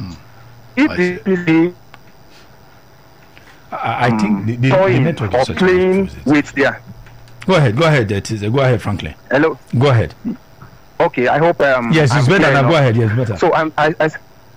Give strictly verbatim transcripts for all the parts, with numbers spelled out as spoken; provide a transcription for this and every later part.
Mm. If I the see. A P C I, I think the, the, the toying network or is such a playing process. with their Go ahead, go ahead, it is, go ahead, Franklin. hello. Go ahead. Okay, I hope um. Yes, it's I'm better clear now. Go enough. ahead, yes, better. So I'm I, I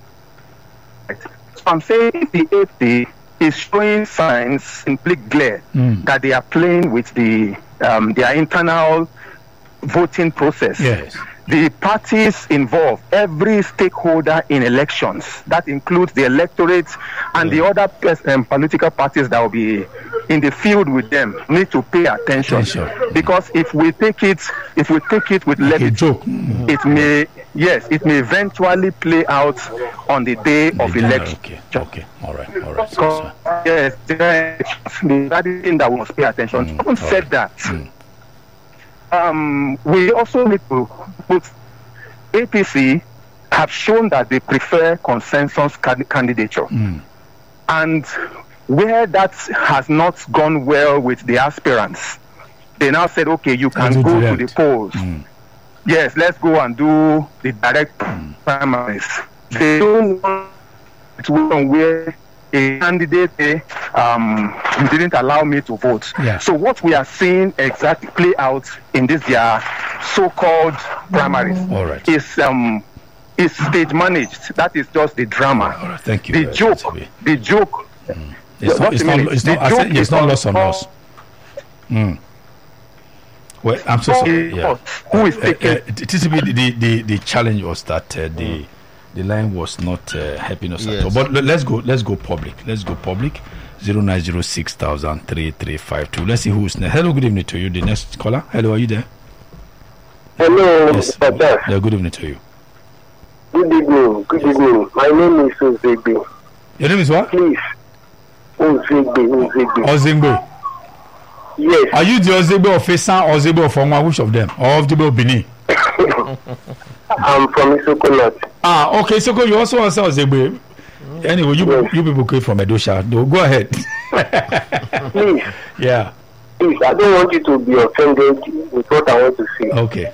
so I'm saying if the A P is showing signs, simply clear, Mm. that they are playing with the um, their internal voting process. Yes. The parties involved, every stakeholder in elections, that includes the electorate and Yeah. the other pers- um, political parties that will be in the field with them, need to pay attention. Attention. Because if we take it, if we take it with Like a levity, joke. Mm. it may, yes, it may eventually play out on the day of The- election. Okay, okay, all right, all right. So, Because, so. yes, the thing that we must pay attention. Mm, Having all said right. that, Mm. um, we also need to put A P C have shown that they prefer consensus can- candidature, Mm. and where that has not gone well with the aspirants, they now said, okay, you can do go to direct. the polls. Mm. Yes, let's go and do the direct primaries. They don't want to one where a candidate eh, um, you didn't allow me to vote. Yeah. So what we are seeing exactly play out in this their so-called primaries All right. is um is stage managed. That is just the drama. All right, thank you. The uh, joke, Tibi. the joke. It's not, What it's do you not, mean? it's The not, I said, joke it's is not on lost on all- us. Mm. Well, I'm so sorry. Yeah. Who is Uh, taking? uh, T C B, the, the, the challenge was that uh, the the line was not uh, helping us at Yes. all. But le- let's go let's go public. Let's go public. Zero nine zero six thousand three three five two. Let's see who's next. Hello, good evening to you. The next caller. Hello, are you there? Hello, Yes. Mister Jeff. Yeah, good evening to you. Good evening. Good evening. My name is Ozegbe. Your name is what? Please. Ozegbe. Ozegbe. Ozingbo. Yes. Are you the Ozingbo of Fesan or Ozingbo of Onwa? Which of them? Or of the Benin? I'm from Isoko North. Ah, okay. So go. You also answer Ozingbo. Anyway, you Yes. you people came from Edosha. No, go ahead. Please. Yeah. Please. I don't want you to be offended with what I want to say. Okay.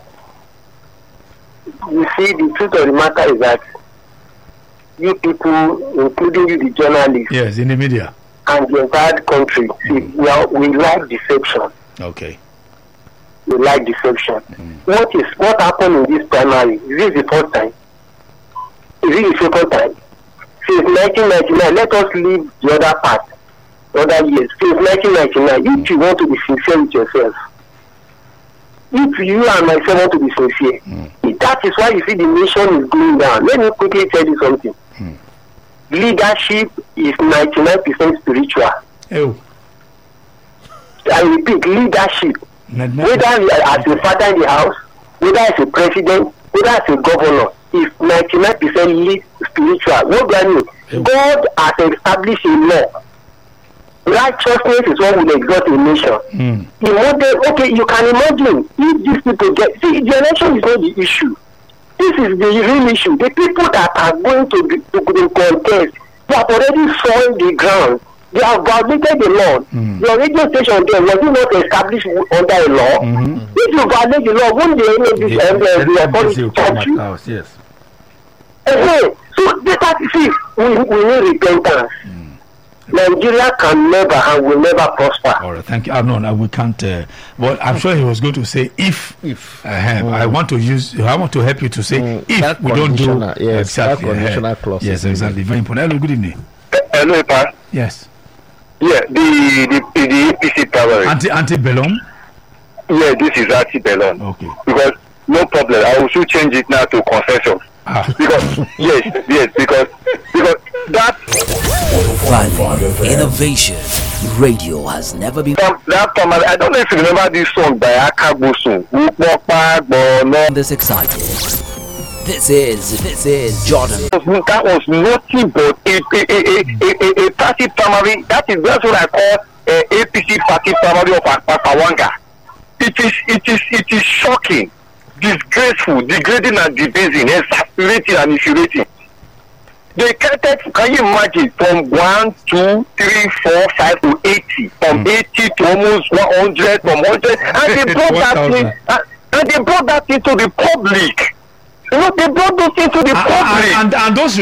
You see, the truth of the matter is that you people, including you, the journalists, Yes, in the media. and the entire country, see, we, are, we like deception. Okay. We like deception. What is what happened in this primary? Is this the first time? Is it the second time? Since nineteen ninety-nine, let us leave the other part, the other years. Since nineteen ninety-nine, if you want to be sincere with yourself, if you and myself want to be sincere, Mm. that is why you see the nation is going down. Let me quickly tell you something. Mm. Leadership is ninety-nine percent spiritual. Oh. I repeat, leadership. Na- na- Whether you are as a father in the house, whether as a president, whether as a governor, is ninety-nine percent lead spiritual. What do I mean? Yeah. God has established a law. Righteousness is what will exalt a nation. Mm. You know, they, okay, you can imagine if these people get, see, the election is not the issue. This is the real issue. The people that are going to the, to the contest, they have already soiled the ground. They have violated the law. Mm. Your radio station there was it not established under a law? Mhm. If you violate the law, won't the N A B The- and the, the the N B C authority will come charge at you? house, yes. Uh-huh. So that is it. We, we need repentance. Nigeria can never and will never prosper. All right, thank you. Ah, no, no, we can't. Uh, well, I'm sure he was going to say if. If. Uh, I want to use. I want to help you to say Mm, if that we don't do conditional, yes, exactly. that conditional uh, clause Yes, is in exactly. Very important. Hello, good evening. Hello, Pa. Yes. Yeah, the the the A P C primary. Anti anti Bellum. Yeah, this is Archie Bellon. Okay. Because no problem, I will still change it now to consensus. Ah. Because yes, yes, because because that Value, innovation. Radio has never been that, that primary. I don't know if you remember this song by Akabosun. this excited. This is this is Jordan. That was nothing but a a a a, a, a party primary. That is that's what I call uh, A P C party primary of Akpakawanga. It is it is it is shocking, disgraceful, degrading and debasing, exasperating and infuriating. They counted, can you imagine, from one, two, three, four, five to eighty, from mm. eighty to almost one hundred, from one hundred, and they brought that in, uh, and they brought that into the public. You know, they brought those into the and, public. and, and those